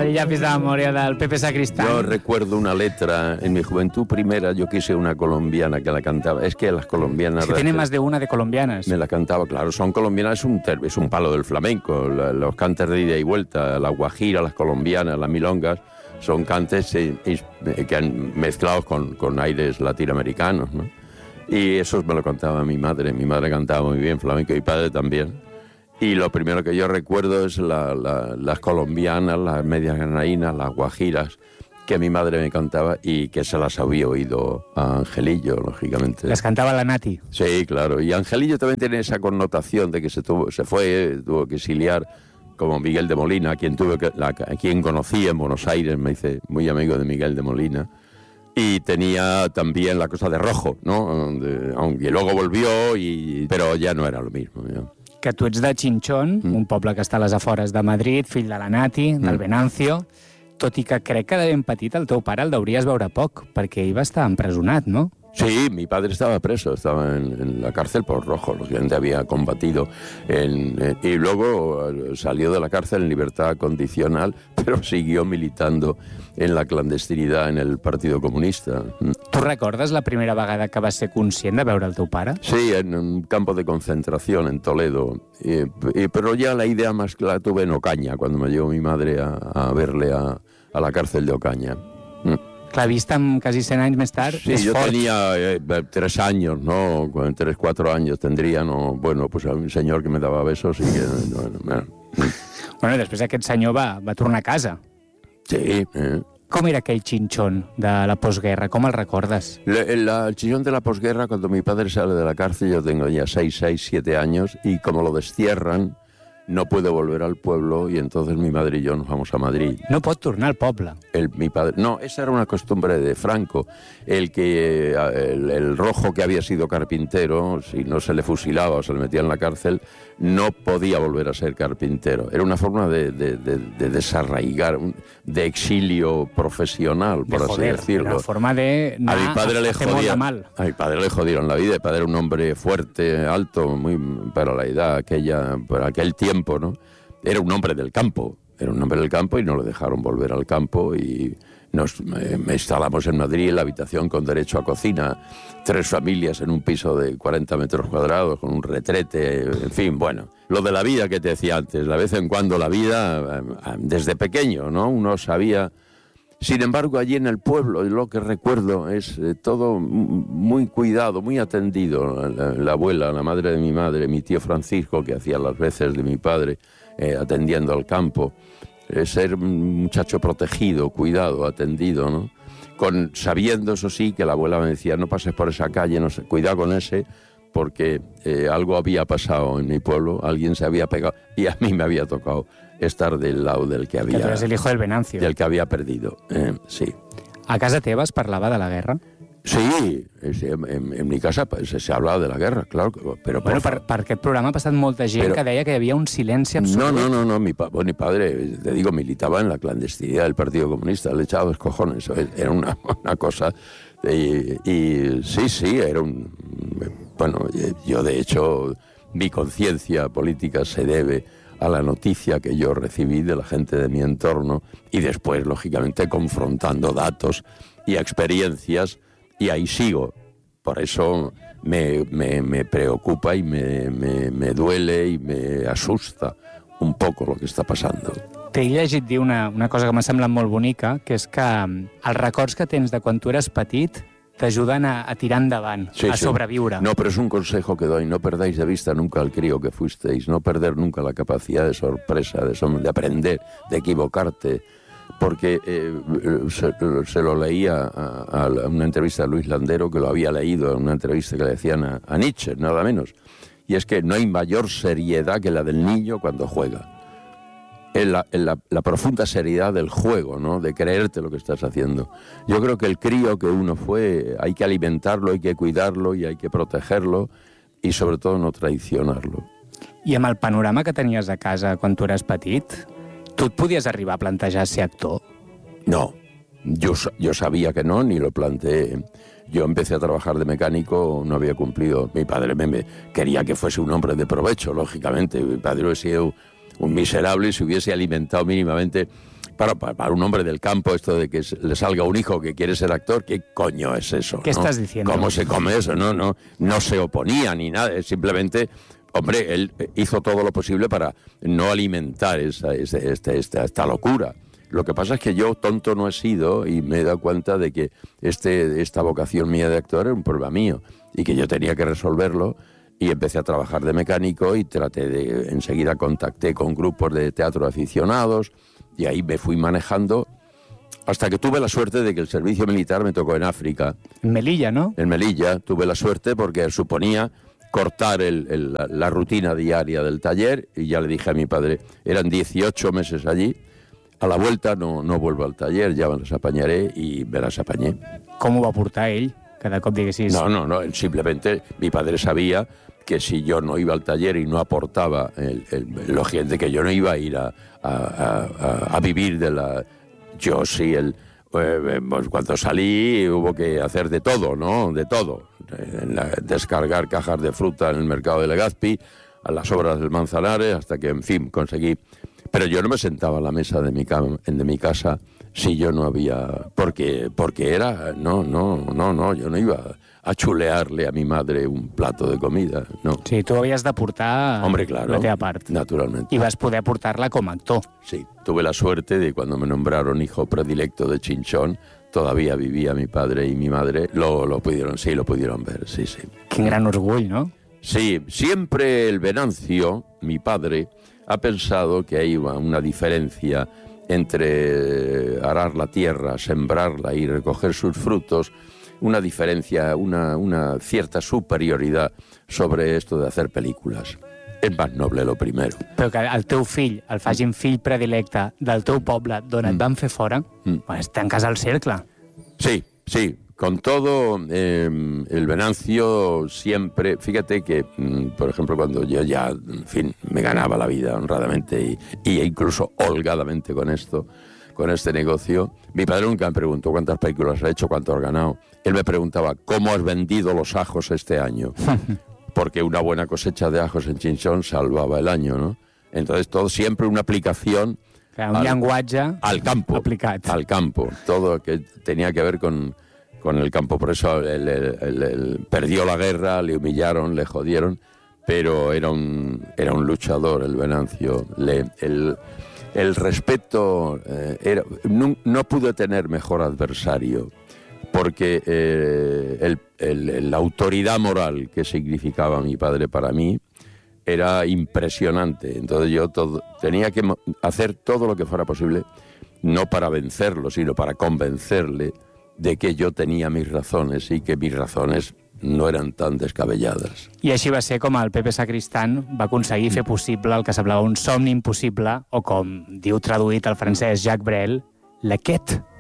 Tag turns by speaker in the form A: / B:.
A: el lápiz de memoria del Pepe Sacristán.
B: Yo recuerdo una letra en mi juventud primera, yo quise una colombiana que la cantaba. Es que las colombianas...
A: Que tiene más de una de colombianas.
B: Me la cantaba, claro, son colombianas, es un palo del flamenco. Los cantes de ida y vuelta, la guajira, las colombianas, las milongas, son cantes que han mezclados con aires latinoamericanos, ¿no? Y eso me lo cantaba mi madre. Mi madre cantaba muy bien flamenco y mi padre también. Y lo primero que yo recuerdo es las colombianas, las medias granadinas, las guajiras, que mi madre me cantaba y que se las había oído a Angelillo, lógicamente.
A: Las cantaba la Nati.
B: Sí, claro. Y Angelillo también tiene esa connotación de que tuvo que exiliar, como Miguel de Molina, a quien conocí en Buenos Aires, me hice muy amigo de Miguel de Molina. Y tenía también la cosa de Rojo, ¿no? Aunque luego volvió, pero ya no era lo mismo, ¿no?
A: Que tu ets de Chinchón, un poble que està a les afores de Madrid, fill de la Nati, del Venancio, tot i que crec que de ben petit el teu pare el deuries veure poc, perquè ell va estar empresonat, no?
B: Sí, mi padre estaba preso, estaba en la cárcel por Rojo, lógicamente había combatido, y luego salió de la cárcel en libertad condicional, pero siguió militando en la clandestinidad en el Partido Comunista.
A: Tu recordes la primera vegada que vas ser conscient de veure el teu pare?
B: Sí, en un campo de concentración en Toledo, pero ya la idea más clara tuve en Ocaña, cuando me llevó mi madre a verle a la cárcel de Ocaña.
A: Clar, vist amb quasi 100 anys més tard,
B: sí,
A: és
B: yo
A: fort.
B: tenía 3 años, ¿no? 3, 4 años tendría, ¿no? Bueno, pues a un señor que me daba besos y que...
A: Bueno, després aquest senyor va tornar a casa.
B: Sí,
A: Com era aquell Chinchón de la posguerra? Com el recordes?
B: El Chinchón de la posguerra, cuando mi padre sale de la cárcel, yo tengo ya 6, 7 años, y como lo destierran, no puedo volver al pueblo, y entonces mi madre y yo nos vamos a Madrid.
A: No pot tornar al poble.
B: Mi padre, no, esa era una costumbre de Franco. El Rojo, que había sido carpintero, si no se le fusilaba o se le metía en la cárcel, no podía volver a ser carpintero. Era una forma de desarraigar, de exilio profesional, por así decirlo.
A: Una forma de...
B: A mi padre le jodieron la vida. Mi padre era un hombre fuerte, alto, muy para la edad aquella, para aquel tiempo, ¿no? Era un hombre del campo. Y no lo dejaron volver al campo, y me instalamos en Madrid en la habitación con derecho a cocina, 3 familias en un piso de 40 metros cuadrados, con un retrete, en fin, bueno. Lo de la vida que te decía antes, de vez en cuando la vida, desde pequeño, ¿no? Uno sabía... Sin embargo, allí en el pueblo, lo que recuerdo es todo muy cuidado, muy atendido. La abuela, la madre de mi madre, mi tío Francisco, que hacía las veces de mi padre, atendiendo al campo. Ser un muchacho protegido, cuidado, atendido, ¿no? Sabiendo, eso sí, que la abuela me decía, no pases por esa calle, no sé, cuidado con ese, porque algo había pasado en mi pueblo, alguien se había pegado, y a mí me había tocado estar del lado del que había...
A: Que tú eres el hijo del Venancio.
B: Del que había perdido, sí.
A: A casa teva es parlava de la guerra?
B: Sí, en mi casa se hablaba de la guerra, claro. Pero
A: bueno, per aquest programa ha passat molta gent que deia que hi havia un silenci absolut.
B: No, mi padre, te digo, militaba en la clandestinidad del Partido Comunista, le echaba los cojones, era una cosa... Y sí, era un... Bueno, yo de hecho, mi conciencia política se debe a la noticia que yo recibí de la gente de mi entorno, y después, lógicamente, confrontando datos y experiencias, y ahí sigo. Por eso me preocupa y me duele y me asusta un poco lo que está pasando.
A: T'he llegit dir una cosa que m'ha semblat molt bonica, que és que els records que tens de quan tu eres petit t'ayudan a tirar endavant, a sobreviure.
B: No, pero es un consejo que doy, no perdáis de vista nunca al crío que fuisteis, no perder nunca la capacidad de sorpresa, de aprender, de equivocarte, porque se lo leía a una entrevista de Luis Landero, que lo había leído en una entrevista que le hacían a Nietzsche, nada menos, y es que no hay mayor seriedad que la del niño cuando juega. La profunda seriedad del juego, ¿no? De creerte lo que estás haciendo. Yo creo que el crío que uno fue, hay que alimentarlo, hay que cuidarlo y hay que protegerlo, y sobre todo no traicionarlo.
A: I amb el panorama que tenies a casa quan tu eres petit, tu et podies arribar a plantejar ser actor?
B: No, yo sabía que no, ni lo planteé. Yo empecé a trabajar de mecánico, no había cumplido. Mi padre me quería que fuese un hombre de provecho, lógicamente. Mi padre hubiese sido un miserable si hubiese alimentado mínimamente Para un hombre del campo, esto de que le salga un hijo que quiere ser actor, ¿qué coño es eso?
A: ¿Qué estás diciendo?
B: ¿Cómo se come eso? No se oponía ni nada, simplemente... Hombre, él hizo todo lo posible para no alimentar esta locura. Lo que pasa es que yo tonto no he sido y me he dado cuenta de que esta vocación mía de actor era un problema mío y que yo tenía que resolverlo, y empecé a trabajar de mecánico y enseguida contacté con grupos de teatro aficionados y ahí me fui manejando hasta que tuve la suerte de que el servicio militar me tocó en África.
A: En Melilla, ¿no?
B: En Melilla tuve la suerte porque suponía cortar la rutina diaria del taller, y ya le dije a mi padre, eran 18 meses allí, a la vuelta no vuelvo al taller, ya me las apañaré, y me las apañé.
A: Com ho va portar ell, cada cop diguessis?
B: No, simplemente mi padre sabía que si yo no iba al taller y no aportaba, lógicamente que yo no iba a ir a vivir de la... Yo sí, pues cuando salí hubo que hacer de todo, ¿no? De todo. Descargar cajas de fruta en el mercado de Legazpi, a las obras del Manzanares, hasta que, en fin, conseguí. Pero yo no me sentaba a la mesa de mi casa si yo no había... Porque era... No, yo no iba a chulearle a mi madre un plato de comida, no.
A: Sí, tu havies de portar la teva part.
B: Naturalmente.
A: I vas poder portar-la com a actor.
B: Sí, tuve la suerte de cuando me nombraron hijo predilecto de Chinchón, todavía vivía mi padre y mi madre, lo pudieron ver, sí.
A: Quin gran orgull, ¿no?
B: Sí, siempre el Venancio, mi padre, ha pensado que hay una diferencia entre arar la tierra, sembrarla y recoger sus frutos, una diferencia, una cierta superioridad sobre esto de hacer películas. És més noble lo primero.
A: Però que el teu fill el facin fill predilecte del teu poble d'on et van fer fora, pues tanques el cercle.
B: Sí. Con todo, el Venancio siempre... Fíjate que, por ejemplo, cuando yo ya, en fin, me ganaba la vida honradamente y incluso holgadamente con este negocio, mi padre nunca me preguntó cuántas películas has hecho, cuánto has ganado. Él me preguntaba, ¿cómo has vendido los ajos este año? Porque una buena cosecha de ajos en Chinchón salvaba el año, ¿no? Entonces, todo siempre una aplicación...
A: Un llenguatge
B: al campo,
A: aplicat.
B: Al campo, todo que tenía que ver con el campo. Por eso él perdió la guerra, le humillaron, le jodieron, pero era un luchador, el Venancio. El respeto, no pude tener mejor adversario, porque la autoridad moral que significaba mi padre para mí era impresionante. Entonces yo tenía que hacer todo lo que fuera posible, no para vencerlo, sino para convencerle de que yo tenía mis razones y que mis razones no eren tan descabelladas.
A: I així va ser com el Pepe Sacristán va aconseguir fer possible el que semblava un somni impossible, o com diu traduït al francès Jacques Brel, la quête